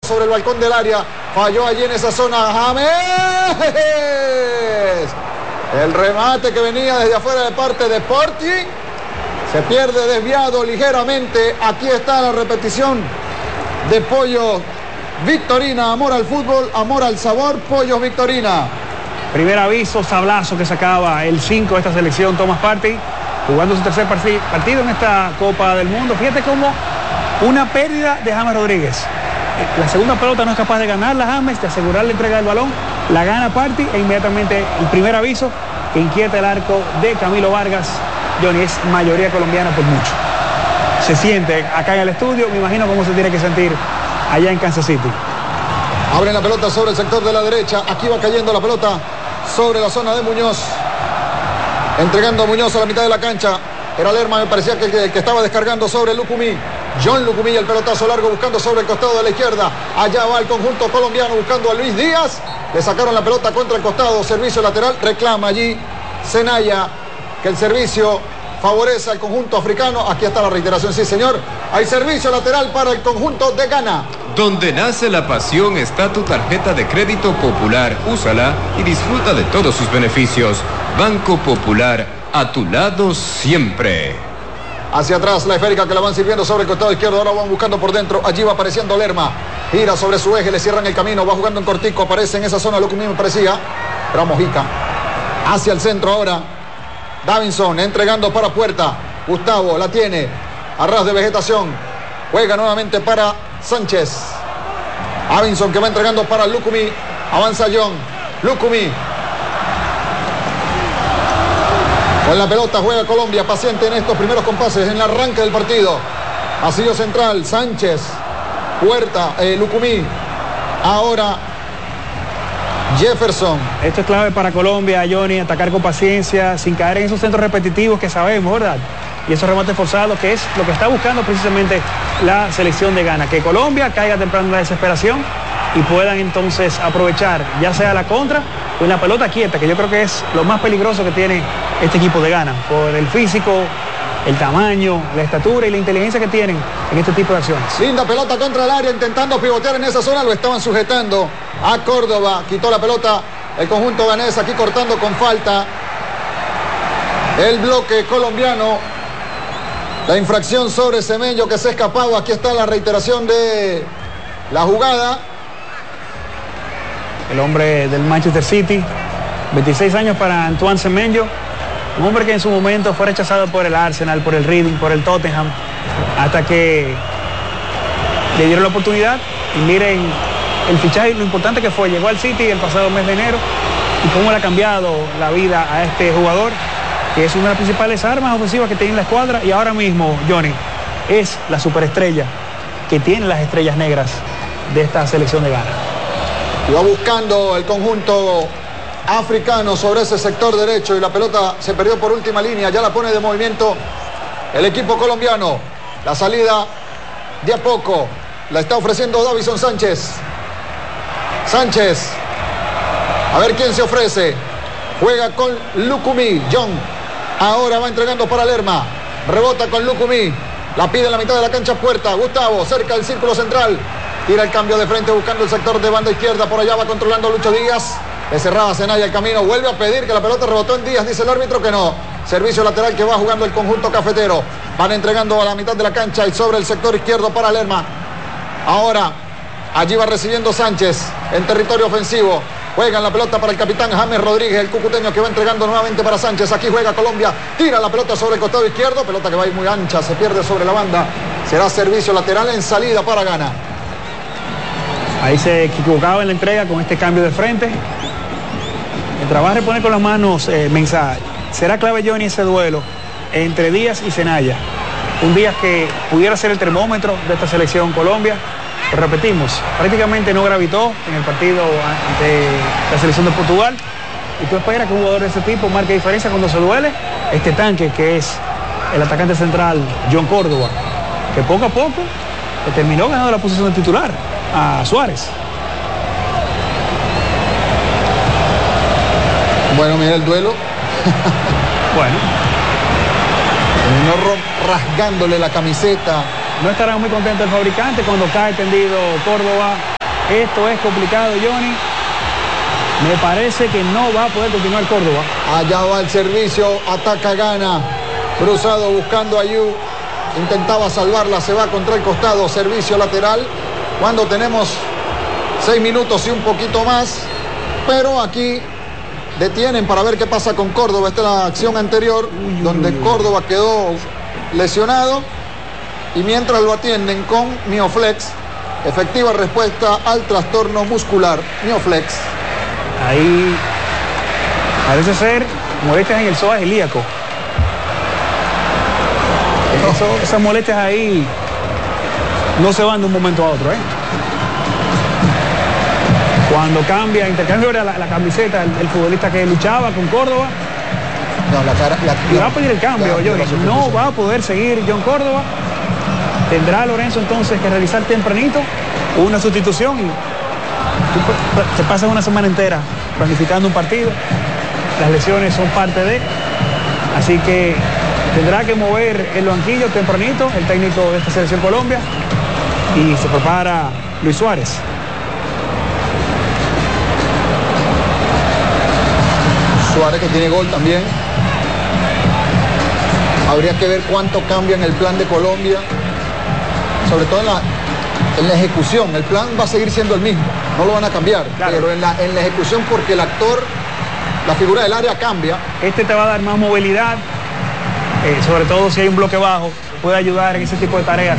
sobre el balcón del área. Falló allí en esa zona James. El remate que venía desde afuera de parte de Sporting. Se pierde desviado ligeramente. Aquí está la repetición de Pollo Victorina. Amor al fútbol, amor al sabor. Pollos Victorina. Primer aviso, sablazo que sacaba el 5 de esta selección, Thomas Partey, jugando su tercer partido en esta Copa del Mundo. Fíjate cómo una pérdida de James Rodríguez. La segunda pelota no es capaz de ganarla James, de asegurar la entrega del balón. La gana Partey e inmediatamente el primer aviso que inquieta el arco de Camilo Vargas. Johnny, es mayoría colombiana por mucho. Se siente acá en el estudio, me imagino cómo se tiene que sentir allá en Kansas City. Abre la pelota sobre el sector de la derecha. Aquí va cayendo la pelota sobre la zona de Muñoz. Entregando a Muñoz a la mitad de la cancha. Era Lerma, me parecía que el que estaba descargando sobre Lucumí. John Lucumí, el pelotazo largo buscando sobre el costado de la izquierda. Allá va el conjunto colombiano buscando a Luis Díaz. Le sacaron la pelota contra el costado. Servicio lateral. Reclama allí Senaya que el servicio favorece al conjunto africano. Aquí está la reiteración, sí señor. Hay servicio lateral para el conjunto de Ghana. Donde nace la pasión está tu tarjeta de crédito Popular. Úsala y disfruta de todos sus beneficios. Banco Popular, a tu lado siempre. Hacia atrás la esférica que la van sirviendo sobre el costado izquierdo. Ahora van buscando por dentro. Allí va apareciendo Lerma. Gira sobre su eje, le cierran el camino. Va jugando en cortico. Aparece en esa zona lo que a mí me parecía. Era Mojica. Hacia el centro ahora. Davinson entregando para Puerta. Gustavo la tiene. A ras de vegetación. Juega nuevamente para Sánchez. Davinson que va entregando para Lucumí. Avanza John. Lucumí. Con la pelota juega Colombia, paciente en estos primeros compases, en el arranque del partido. Pasillo central, Sánchez, Puerta, Lucumí. Ahora Jefferson. Esto es clave para Colombia, Johnny, atacar con paciencia, sin caer en esos centros repetitivos que sabemos, ¿verdad? Y esos remates forzados, que es lo que está buscando precisamente la selección de Ghana. Que Colombia caiga temprano en la desesperación y puedan entonces aprovechar, ya sea la contra o en la pelota quieta, que yo creo que es lo más peligroso que tiene este equipo de Ghana, por el físico, el tamaño, la estatura y la inteligencia que tienen en este tipo de acciones. Linda pelota contra el área, intentando pivotear en esa zona, lo estaban sujetando a Córdoba, quitó la pelota el conjunto ganés, aquí cortando con falta el bloque colombiano. La infracción sobre Semenyo que se ha escapado, aquí está la reiteración de la jugada. El hombre del Manchester City, 26 años para Antoine Semenyo, un hombre que en su momento fue rechazado por el Arsenal, por el Reading, por el Tottenham, hasta que le dieron la oportunidad. Y miren el fichaje, lo importante que fue, llegó al City el pasado mes de enero y cómo le ha cambiado la vida a este jugador, que es una de las principales armas ofensivas que tiene la escuadra y ahora mismo, Johnny, es la superestrella que tiene las estrellas negras de esta selección de Ghana. Y va buscando el conjunto africano sobre ese sector derecho y la pelota se perdió por última línea, ya la pone de movimiento el equipo colombiano. La salida de a poco la está ofreciendo Davison Sánchez. Sánchez, a ver quién se ofrece. Juega con Lucumí, John. Ahora va entregando para Lerma. Rebota con Lucumí. La pide en la mitad de la cancha Puerta. Gustavo, cerca del círculo central. Tira el cambio de frente buscando el sector de banda izquierda. Por allá va controlando Lucho Díaz. Le cerraba Senaya el camino. Vuelve a pedir que la pelota rebotó en Díaz. Dice el árbitro que no. Servicio lateral que va jugando el conjunto cafetero. Van entregando a la mitad de la cancha y sobre el sector izquierdo para Lerma. Ahora, allí va recibiendo Sánchez en territorio ofensivo. Juegan la pelota para el capitán James Rodríguez, el cucuteño que va entregando nuevamente para Sánchez. Aquí juega Colombia, tira la pelota sobre el costado izquierdo, pelota que va a ir muy ancha, se pierde sobre la banda. Será servicio lateral en salida para Ghana. Ahí se equivocaba en la entrega con este cambio de frente. Mientras va a reponer con las manos Mensah. Será clave, Johnny, ese duelo entre Díaz y Senaya. Un Díaz que pudiera ser el termómetro de esta selección Colombia. Lo repetimos, prácticamente no gravitó en el partido ante la selección de Portugal. Y tú esperas que un jugador de ese tipo marque diferencia cuando se duele. Este tanque que es el atacante central John Córdoba, que poco a poco terminó ganando la posición de titular a Suárez. Bueno, mira el duelo. Bueno. No rasgándole la camiseta. No estará muy contento el fabricante cuando cae tendido Córdoba. Esto es complicado, Johnny. Me parece que no va a poder continuar Córdoba. Allá va el servicio, ataca Ghana. Cruzado buscando a Yu. Intentaba salvarla, se va contra el costado. Servicio lateral. Cuando tenemos 6 minutos y un poquito más. Pero aquí detienen para ver qué pasa con Córdoba. Esta es la acción anterior, donde Córdoba quedó lesionado. Y mientras lo atienden con Mioflex. Efectiva respuesta al trastorno muscular. Mioflex. Ahí parece ser molestias en el psoas ilíaco. Esas molestias ahí no se van de un momento a otro, ¿eh? Cuando cambia, intercambia la camiseta, el futbolista que luchaba con Córdoba, y va a pedir el cambio, Johnny. No va a poder seguir John Córdoba. Tendrá Lorenzo entonces que realizar tempranito una sustitución y te pasas una semana entera planificando un partido. Las lesiones son parte de, así que tendrá que mover el banquillo tempranito el técnico de esta selección Colombia y se prepara Luis Suárez. Suárez que tiene gol también. Habría que ver cuánto cambia en el plan de Colombia, sobre todo en la ejecución. El plan va a seguir siendo el mismo, no lo van a cambiar, claro. Pero en la ejecución, porque el actor, la figura del área cambia. Este te va a dar más movilidad, sobre todo si hay un bloque bajo, puede ayudar en ese tipo de tareas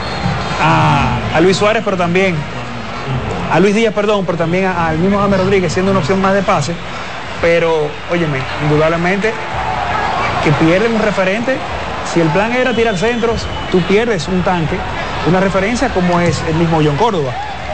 a Luis Suárez, pero también a Luis Díaz, pero también al mismo James Rodríguez, siendo una opción más de pase. Pero, óyeme, indudablemente que pierden un referente. Si el plan era tirar centros, tú pierdes un tanque, una referencia como es el mismo John Córdoba.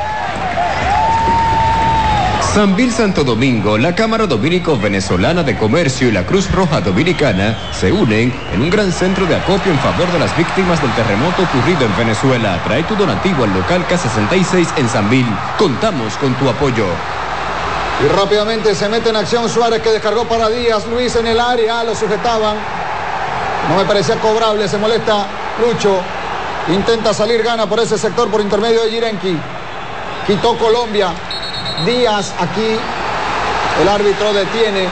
Sanvil Santo Domingo, la Cámara Dominico-Venezolana de Comercio y la Cruz Roja Dominicana se unen en un gran centro de acopio en favor de las víctimas del terremoto ocurrido en Venezuela. Trae tu donativo al local K66 en Sanvil. Contamos con tu apoyo. Y rápidamente se mete en acción Suárez, que descargó para Díaz. Luis en el área, lo sujetaban. No me parecía cobrable, se molesta Lucho. Intenta salir, Ghana por ese sector por intermedio de Yirenki. Quitó Colombia. Díaz aquí. El árbitro detiene.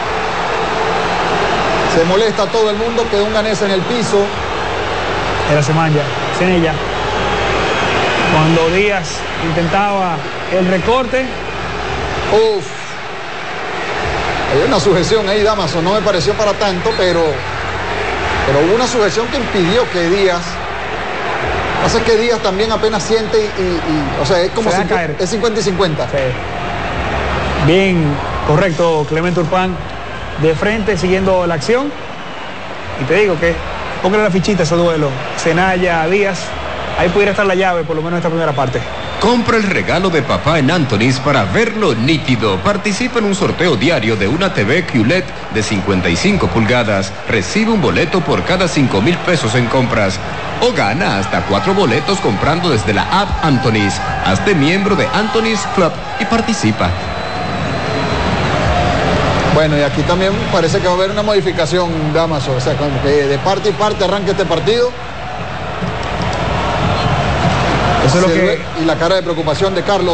Se molesta todo el mundo, quedó un ganés en el piso. Era Semanya, Senella. Cuando Díaz intentaba el recorte. Uf. Hay una sujeción ahí, Damaso. No me pareció para tanto, pero hubo una sujeción que impidió que Díaz. Pasa que Díaz también apenas siente y o sea, es como es 50 y 50. Sí. Bien, correcto, Clemente Urpán de frente, siguiendo la acción. Y te digo que póngale la fichita a ese duelo. Senaya, Díaz. Ahí pudiera estar la llave, por lo menos en esta primera parte. Compra el regalo de papá en Anthony's para verlo nítido. Participa en un sorteo diario de una TV QLED de 55 pulgadas. Recibe un boleto por cada 5,000 pesos en compras. O gana hasta 4 boletos comprando desde la app Anthony's. Hazte miembro de Anthony's Club y participa. Bueno, y aquí también parece que va a haber una modificación, Damaso. O sea, como que de parte y parte arranca este partido. Eso es lo que... Y la cara de preocupación de Carlos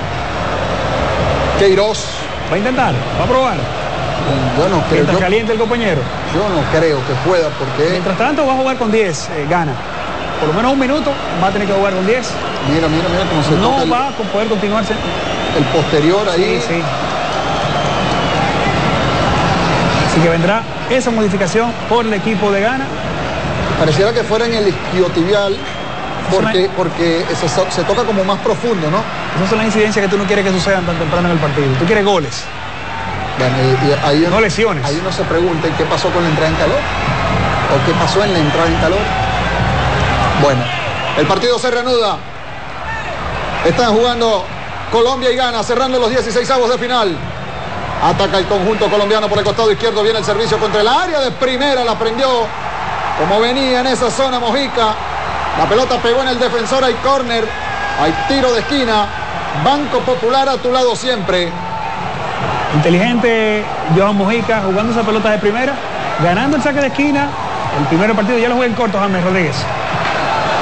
Queiroz. ¿Va a intentar? ¿Va a probar? Yo no creo. Mientras caliente el compañero. Yo no creo que pueda, porque... Mientras tanto va a jugar con 10, Ghana. Por lo menos un minuto va a tener que jugar con 10. Mira cómo se no va a poder continuarse. El posterior ahí. Sí. Así que vendrá esa modificación por el equipo de Ghana. Pareciera que fuera en el isquiotibial. Porque se toca como más profundo, ¿no? Esas son las incidencias que tú no quieres que sucedan tan temprano en el partido. Tú quieres goles. Bueno, y ahí no lesiones. Ahí uno se pregunta, ¿qué pasó con la entrada en calor? ¿O qué pasó en la entrada en calor? Bueno, el partido se reanuda. Están jugando Colombia y Ghana, cerrando los 16avos de final. Ataca el conjunto colombiano por el costado izquierdo. Viene el servicio contra el área de primera. La prendió como venía en esa zona Mojica. La pelota pegó en el defensor, hay córner, hay tiro de esquina. Banco Popular a tu lado siempre. Inteligente Johan Mojica jugando esa pelota de primera, ganando el saque de esquina. El primer partido ya lo juega en corto James Rodríguez.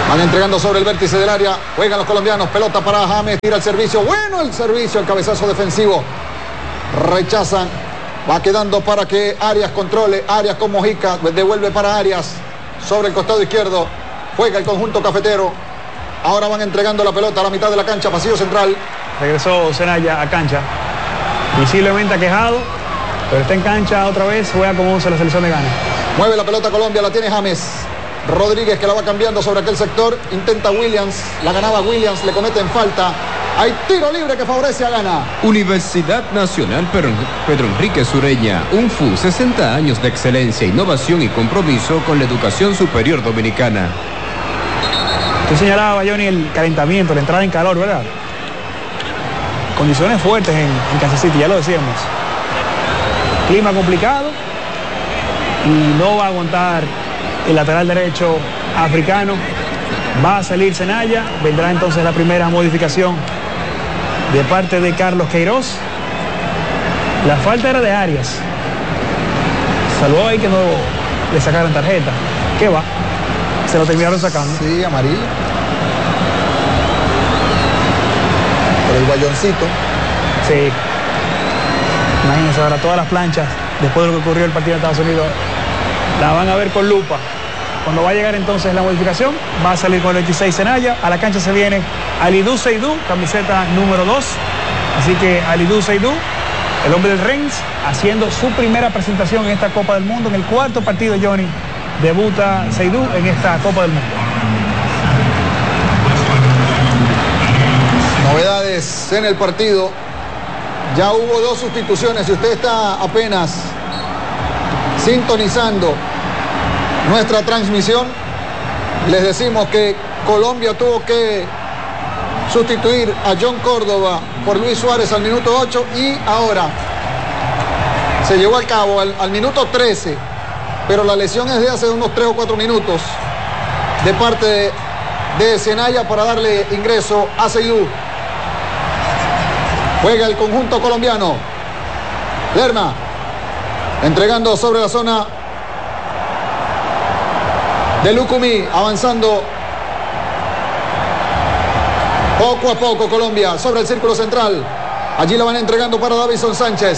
Van entregando sobre el vértice del área. Juegan los colombianos. Pelota para James. Tira el servicio. Bueno el servicio. El cabezazo defensivo. Rechazan. Va quedando para que Arias controle. Arias con Mojica. Devuelve para Arias. Sobre el costado izquierdo. Juega el conjunto cafetero. Ahora van entregando la pelota a la mitad de la cancha. Pasillo central. Regresó Zelaya a cancha. Visiblemente aquejado. Pero está en cancha otra vez. Juega como usa la selección de Ghana. Mueve la pelota Colombia. La tiene James. Rodríguez que la va cambiando sobre aquel sector. Intenta Williams. La ganaba Williams. Le cometen falta. Hay tiro libre que favorece a Ghana. Universidad Nacional Pedro Enrique Sureña. UNFU, 60 años de excelencia, innovación y compromiso con la educación superior dominicana. Tú señalaba, Johnny, el calentamiento, la entrada en calor, ¿verdad? Condiciones fuertes en Kansas City, ya lo decíamos. Clima complicado y no va a aguantar el lateral derecho africano. Va a salir Zelaya. Vendrá entonces la primera modificación de parte de Carlos Queiroz. La falta era de Arias. Salvó ahí que no le sacaran tarjeta. ¿Qué va? Se lo terminaron sacando. Sí, amarillo. Por el guayoncito. Sí. Imagínense ahora todas las planchas, después de lo que ocurrió el partido de Estados Unidos, la van a ver con lupa. Cuando va a llegar entonces la modificación, va a salir con el 26 Zelaya. A la cancha se viene Alidou Seydou, camiseta número 2. Así que Alidou Seydou, el hombre del Reims, haciendo su primera presentación en esta Copa del Mundo. En el cuarto partido, Johnny, debuta Seydou en esta Copa del Mundo. Novedades en el partido. Ya hubo 2 sustituciones. Si usted está apenas sintonizando nuestra transmisión, les decimos que Colombia tuvo que sustituir a John Córdoba por Luis Suárez al minuto 8 y ahora se llevó a cabo al minuto 13, pero la lesión es de hace unos 3 o 4 minutos de parte de Zelaya para darle ingreso a Seydou. Juega el conjunto colombiano. Lerma entregando sobre la zona de Lucumí, avanzando poco a poco Colombia sobre el círculo central. Allí la van entregando para Davison Sánchez.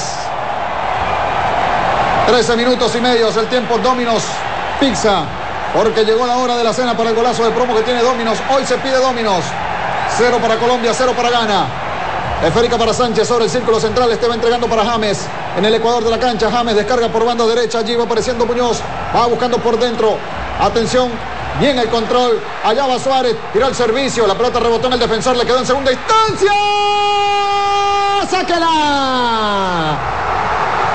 13 minutos y medio, el tiempo Dominos Pizza, porque llegó la hora de la cena para el golazo de promo que tiene Dominos. Hoy se pide Dominos. 0 para Colombia, 0 para Ghana. Esférica para Sánchez sobre el círculo central. Este va entregando para James en el ecuador de la cancha. James descarga por banda derecha. Allí va apareciendo Muñoz. Va buscando por dentro. Atención. Bien el control. Allá va Suárez. Tiró el servicio. La pelota rebotó en el defensor. Le quedó en segunda instancia. ¡Sáquela!